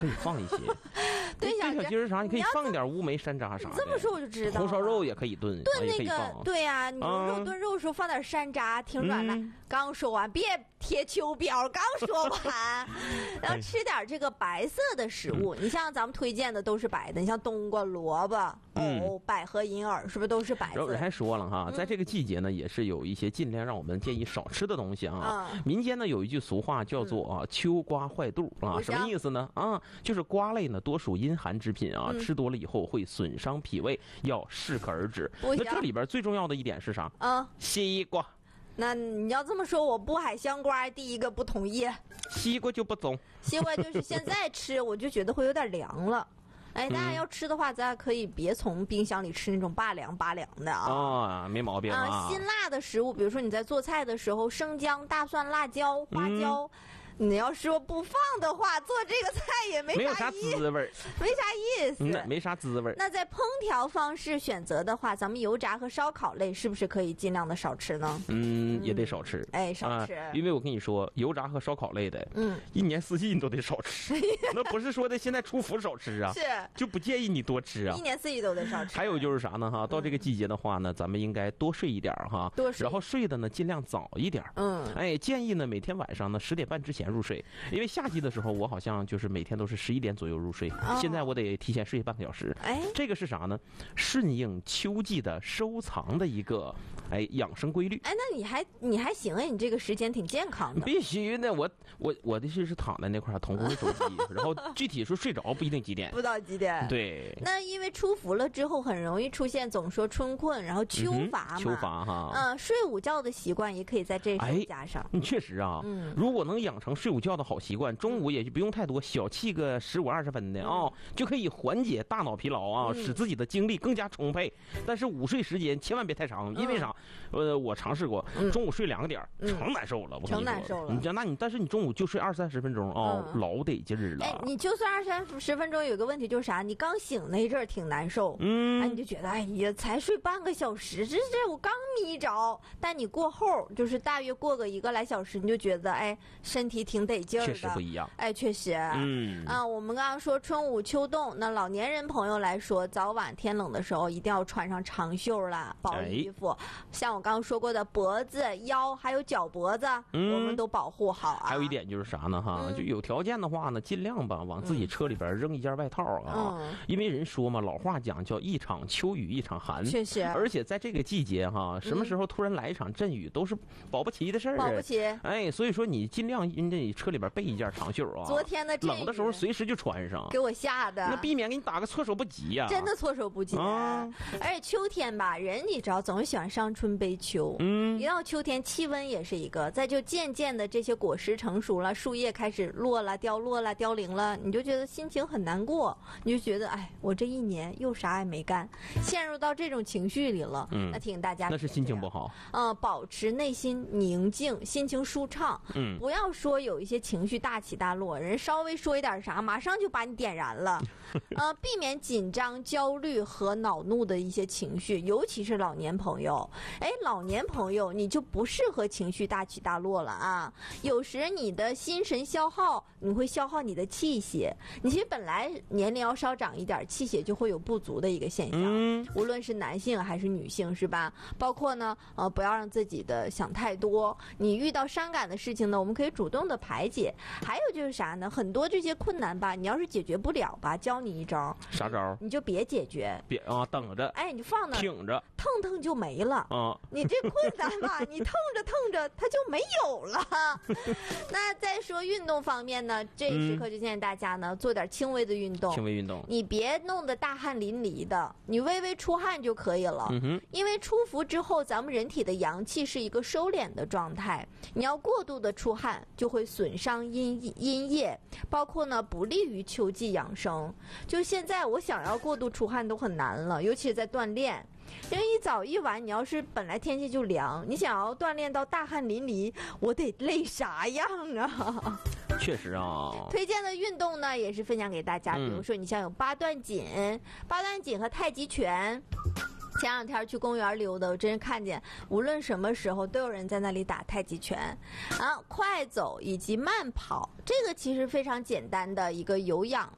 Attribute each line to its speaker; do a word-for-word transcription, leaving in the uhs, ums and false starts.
Speaker 1: 可以放一些。
Speaker 2: 对，
Speaker 1: 对小鸡儿啥，你可以放一点乌梅、山楂啥的。
Speaker 2: 这么说我就知道，
Speaker 1: 红烧肉也可以炖，
Speaker 2: 炖那个对呀、啊，你肉炖肉的时候放点山楂，挺软的。嗯、刚说完，别贴秋膘，刚说完，然后吃点这个白色的食物。你像咱们推荐的都是白的，你像冬瓜、萝卜、藕、百合、银耳，是不是都是白色？
Speaker 1: 然后还说了哈，在这个季节呢，也是有一些尽量让我们建议少吃的东西啊。嗯、民间呢有一句俗话叫做啊“秋瓜坏肚”啊，什么意思呢？啊，就是瓜类呢多属阴寒之品啊，嗯、吃多了以后会损伤脾胃，要适可而止。那这里边最重要的一点是啥？啊，西瓜。
Speaker 2: 那你要这么说，我不海香瓜第一个不同意。
Speaker 1: 西瓜就不中，
Speaker 2: 西瓜就是现在吃，我就觉得会有点凉了。哎，大家要吃的话，咱可以别从冰箱里吃那种拔凉拔凉的啊。
Speaker 1: 啊，没毛病啊。
Speaker 2: 啊，辛辣的食物，比如说你在做菜的时候，生姜、大蒜、辣椒、花椒。嗯你要说不放的话，做这个菜也没
Speaker 1: 啥意思，没有啥滋味，
Speaker 2: 没啥意思，
Speaker 1: 嗯、没啥滋味。
Speaker 2: 那在烹调方式选择的话，咱们油炸和烧烤类是不是可以尽量的少吃呢？
Speaker 1: 嗯，也得少吃。
Speaker 2: 哎，少吃、
Speaker 1: 啊，因为我跟你说，油炸和烧烤类的，嗯，一年四季你都得少吃。那不是说的现在出伏少吃啊，
Speaker 2: 是
Speaker 1: 就不建议你多吃啊，
Speaker 2: 一年四季都得少吃。
Speaker 1: 还有就是啥呢？哈，到这个季节的话呢，咱们应该多睡一点哈，
Speaker 2: 多睡，
Speaker 1: 然后睡的呢尽量早一点。嗯，哎，建议呢每天晚上呢十点半之前入睡，因为夏季的时候，我好像就是每天都是十一点左右入睡，哦、现在我得提前睡半个小时。哎，这个是啥呢？顺应秋季的收藏的一个哎养生规律。
Speaker 2: 哎，那你还你还行哎，你这个时间挺健康的。
Speaker 1: 必须的，我我我的是是躺在那块同步手机，然后具体说睡着不一定几点，
Speaker 2: 不知道几点。
Speaker 1: 对。
Speaker 2: 那因为出伏了之后，很容易出现总说春困，然后秋乏嘛。
Speaker 1: 嗯、秋乏哈。
Speaker 2: 嗯，睡午觉的习惯也可以在这时候加上。
Speaker 1: 哎、确实啊，嗯，如果能养成睡午觉的好习惯。中午也就不用太多，小憩个十五二十分的啊、哦，就可以缓解大脑疲劳啊，嗯、使自己的精力更加充沛。但是午睡时间千万别太长，因为啥？呃，我尝试过，中午睡两个点，成难受了。我跟你说，
Speaker 2: 成难受了。
Speaker 1: 你讲，那你但是你中午就睡二三十分钟啊、哦，嗯、老得劲儿了。
Speaker 2: 哎，你就算二三十分钟，有个问题就是啥？你刚醒那一阵儿挺难受，嗯，哎，你就觉得哎呀，才睡半个小时，这这我刚眯着。但你过后就是大约过个一个来小时，你就觉得哎，身体挺得劲儿的。
Speaker 1: 确实不一样。
Speaker 2: 哎，确实，嗯啊，我们刚刚说春捂秋冻，那老年人朋友来说，早晚天冷的时候一定要穿上长袖啦，薄衣服。哎、像我刚刚说过的，脖子、腰还有脚脖子，嗯、我们都保护好啊。
Speaker 1: 还有一点就是啥呢？哈，嗯、就有条件的话呢，尽量吧，往自己车里边扔一件外套啊。嗯、因为人说嘛，老话讲叫一场秋雨一场寒，
Speaker 2: 确实。
Speaker 1: 而且在这个季节哈，什么时候突然来一场阵雨，都是保不齐的事儿。
Speaker 2: 保不齐。
Speaker 1: 哎，所以说你尽量in你车里边备一件长袖啊。
Speaker 2: 昨天的
Speaker 1: 冷的时候随时就穿上，
Speaker 2: 给我吓的，
Speaker 1: 那避免给你打个措手不及呀、啊，
Speaker 2: 真的措手不及。啊、而且秋天吧，人你知道总是喜欢伤春悲秋，嗯，一到秋天气温也是一个，再就渐渐的这些果实成熟了，树叶开始落了、凋落了、凋零了，你就觉得心情很难过，你就觉得哎，我这一年又啥也没干，陷入到这种情绪里了。嗯，那提醒大家，
Speaker 1: 那是心情不好。
Speaker 2: 嗯、呃，保持内心宁静，心情舒畅。嗯，不要说有一些情绪大起大落，人稍微说一点啥，马上就把你点燃了。呃，避免紧张、焦虑和恼怒的一些情绪，尤其是老年朋友。哎，老年朋友你就不适合情绪大起大落了啊！有时你的心神消耗，你会消耗你的气血。你其实本来年龄要稍长一点，气血就会有不足的一个现象。嗯，无论是男性还是女性，是吧？包括呢，呃，不要让自己的想太多。你遇到伤感的事情呢，我们可以主动的排解。还有就是啥呢？很多这些困难吧，你要是解决不了吧，教你一招。
Speaker 1: 啥招？
Speaker 2: 你就别解决，
Speaker 1: 别啊，等着。
Speaker 2: 哎，你就放那
Speaker 1: 挺着，
Speaker 2: 腾腾就没了。啊，你这困难吧，你腾着腾着它就没有了。那再说运动方面呢，这一时刻就建议大家呢、嗯、做点轻微的运动。
Speaker 1: 轻微运动，
Speaker 2: 你别弄得大汗淋漓的，你微微出汗就可以了。嗯哼，因为出伏之后，咱们人体的阳气是一个收敛的状态，你要过度的出汗，就会损伤阴阴液，包括呢不利于秋季养生。就现在我想要过度出汗都很难了，尤其是在锻炼。因为一早一晚，你要是本来天气就凉，你想要锻炼到大汗淋漓，我得累啥样啊？
Speaker 1: 确实啊。
Speaker 2: 推荐的运动呢，也是分享给大家，比如说你像有八段锦、嗯、八段锦和太极拳。前两天去公园溜达，我真是看见无论什么时候都有人在那里打太极拳啊，快走以及慢跑，这个其实非常简单的一个有氧